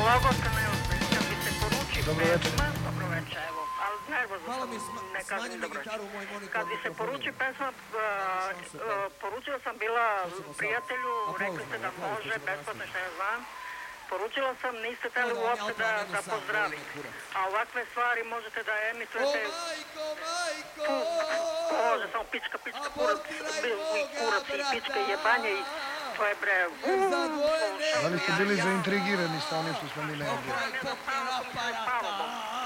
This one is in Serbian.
Mnogo se neozbiljno, kad bi se poruči pesma, dobro večer, evo, ali nervozno sam, ne kažem dobro večer. Kad bi se poruči pesma, poručila sam bila prijatelju, rekli ste da može, besplatno što ja znam. Poručila sam, niste teli uopšte da pozdravite. A ovakve stvari možete da emitujete... Može, samo pička, kurac i pička i jebanje i... To je bre... Da li ste bili zaintrigirani sa onim što smo mi najavili?